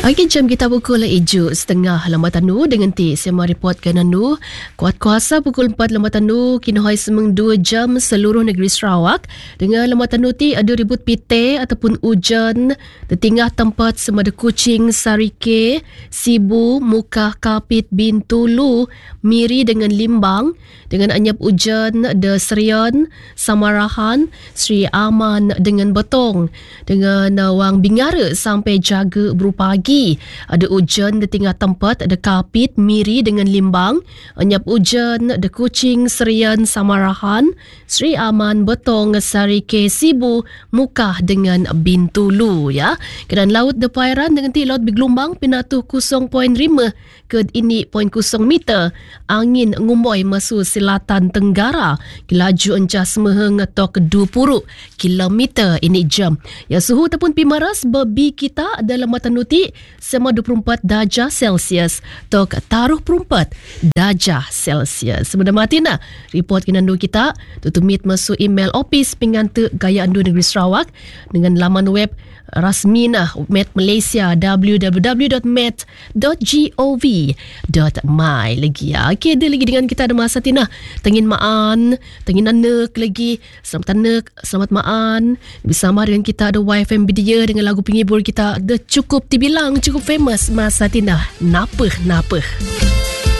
Okey, jam kita pukul 7.30 Lamatanu dengan ti sema report kananu kuat kuasa pukul 4 Lamatanu kinohai semeng 2 jam seluruh negeri Sarawak dengan Lamatanu ti ada ribut pite ataupun hujan di tengah tempat semada Kuching, Sarike, Sibu, Mukah, Kapit, Bintulu, Miri dengan Limbang dengan anyap hujan de Serian, Samarahan, Sri Aman dengan Betong dengan Wang Bingara sampai Jaga Berupagi. Ada hujan di tengah tempat ada Kapit, Miri dengan Limbang, anyap hujan di Kuching, Serian, Samarahan, Sri Aman, Betong, Sarike, Sibu, Mukah dengan Bintulu ya. Kedan laut de Pairan dengan ti laut bergelombang pinatu 0.5 ke ini 0.0 meter. Angin ngumboy masuk selatan tenggara. Laju encah semeheng tok 20 kilometer ini jam. Ya suhu ataupun pimaras bebi kita dalam matanuti sama 24 darjah Celsius tok taruh 24 darjah Celsius. Sebenarnya matina report kinandu kita tutumit masuk email office pengante gaya andu negeri Sarawak dengan laman web rasmina Met Malaysia www.met.gov.my lagi ya. Okey, ada lagi dengan kita ada masa tina tengin maan, tengin anak lagi. Selamat anak, selamat maan. Bersama dengan kita ada YFM Bidia dengan lagu penghibur kita ada cukup dibilang cukup famous masa tina. Napeh.